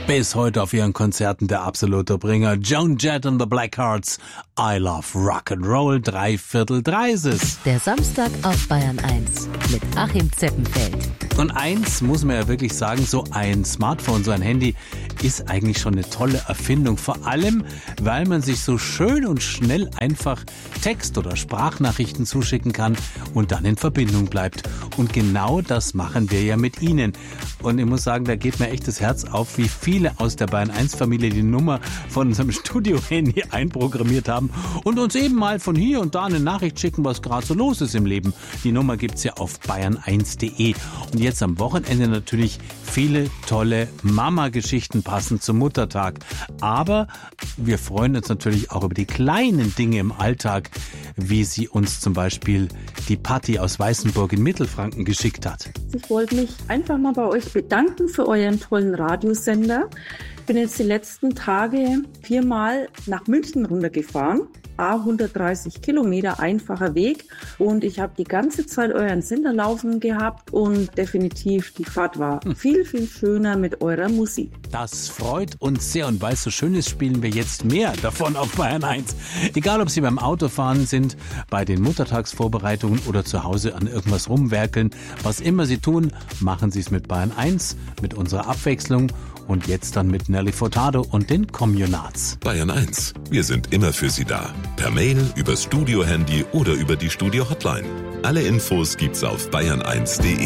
Bis heute auf ihren Konzerten der absolute Bringer. Joan Jett and the Blackhearts. I Love Rock'n'Roll, 3/4 ist es. Der Samstag auf Bayern 1 mit Achim Zeppenfeld. Und eins muss man ja wirklich sagen, so ein Smartphone, so ein Handy ist eigentlich schon eine tolle Erfindung. Vor allem, weil man sich so schön und schnell einfach Text- oder Sprachnachrichten zuschicken kann und dann in Verbindung bleibt. Und genau das machen wir ja mit Ihnen. Und ich muss sagen, da geht mir echt das Herz auf, wie viele aus der Bayern 1 Familie die Nummer von unserem Studio-Handy einprogrammiert haben und uns eben mal von hier und da eine Nachricht schicken, was gerade so los ist im Leben. Die Nummer gibt's ja auf bayern1.de. Und jetzt am Wochenende natürlich viele tolle Mama-Geschichten passend zum Muttertag. Aber wir freuen uns natürlich auch über die kleinen Dinge im Alltag, wie sie uns zum Beispiel die Patti aus Weißenburg in Mittelfranken geschickt hat. Ich wollte mich einfach mal bei euch bedanken für euren tollen Radiosender. Ich bin jetzt die letzten Tage 4-mal nach München runtergefahren. 130 Kilometer, einfacher Weg. Und ich habe die ganze Zeit euren Sender laufen gehabt und definitiv die Fahrt war viel, viel schöner mit eurer Musik. Das freut uns sehr und weil es so schön ist, spielen wir jetzt mehr davon auf Bayern 1. Egal, ob Sie beim Autofahren sind, bei den Muttertagsvorbereitungen oder zu Hause an irgendwas rumwerkeln. Was immer Sie tun, machen Sie es mit Bayern 1, mit unserer Abwechslung und jetzt dann mit Nelly Furtado und den Communards. Bayern 1, wir sind immer für Sie da. Per Mail, übers Studio-Handy oder über die Studio-Hotline. Alle Infos gibt's auf bayern1.de.